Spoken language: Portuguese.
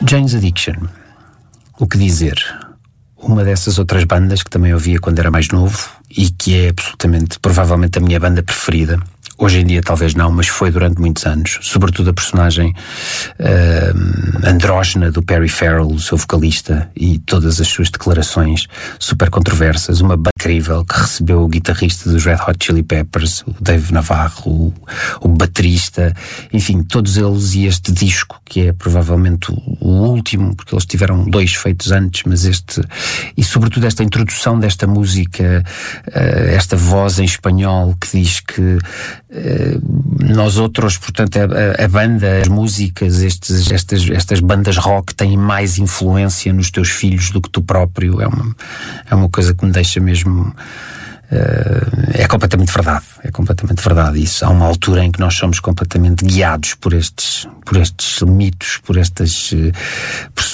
Jane's Addiction, o que dizer? Uma dessas outras bandas que também ouvia quando era mais novo e que é absolutamente, provavelmente a minha banda preferida. Hoje em dia talvez não, mas foi durante muitos anos. Sobretudo a personagem andrógena do Perry Farrell, o seu vocalista, e todas as suas declarações super controversas. Uma banda incrível que recebeu o guitarrista dos Red Hot Chili Peppers, o Dave Navarro, o baterista, enfim, todos eles, e este disco que é provavelmente o último, porque eles tiveram 2 feitos antes, mas este, e sobretudo esta introdução desta música, esta voz em espanhol que diz que nós outros, portanto a banda, as músicas, estas bandas rock têm mais influência nos teus filhos do que tu próprio. É uma coisa que me deixa mesmo é completamente verdade isso. Há uma altura em que nós somos completamente guiados por estes mitos, por estas